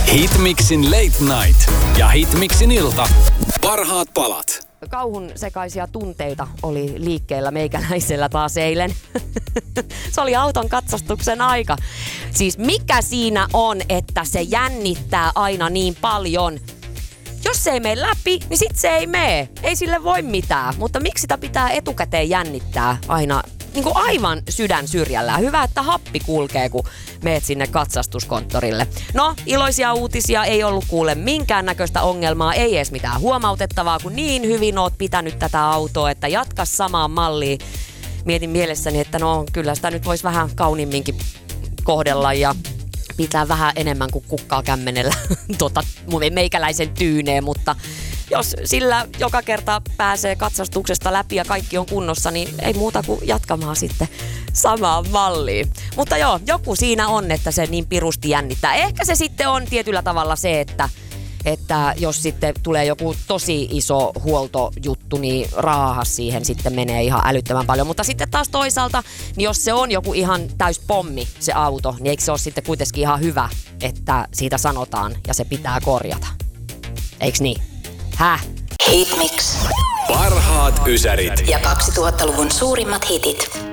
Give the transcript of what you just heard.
Hitmixin Late Night ja Hitmixin ilta. Parhaat palat. Kauhun sekaisia tunteita oli liikkeellä meikäläisellä taas eilen. Se oli auton katsastuksen aika. Siis mikä siinä on, että se jännittää aina niin paljon? Jos se ei mene läpi, niin sit se ei mene. Ei sille voi mitään. Mutta miksi sitä pitää etukäteen jännittää aina niin kuin aivan sydän syrjällä? Hyvä, että happi kulkee, kun meet sinne katsastuskonttorille. No, iloisia uutisia, ei ollut kuule minkäännäköistä ongelmaa, ei edes mitään huomautettavaa, kun niin hyvin oot pitänyt tätä autoa, että jatka samaan malliin. Mietin mielessäni, että no kyllä sitä nyt voisi vähän kauniimminkin kohdella ja pitää vähän enemmän kuin kukkaa kämmenellä meikäläisen tyyneen, mutta jos sillä joka kerta pääsee katsastuksesta läpi ja kaikki on kunnossa, niin ei muuta kuin jatkamaan sitten samaan malliin. Mutta joo, joku siinä on, että se niin pirusti jännittää. Ehkä se sitten on tietyllä tavalla se, että jos sitten tulee joku tosi iso huoltojuttu, niin raahas siihen sitten menee ihan älyttömän paljon. Mutta sitten taas toisaalta, niin jos se on joku ihan täys pommi se auto, niin eikö se ole sitten kuitenkin ihan hyvä, että siitä sanotaan ja se pitää korjata? Eiks niin? Häh? Hitmix. Parhaat ysärit. Ja 2000-luvun suurimmat hitit.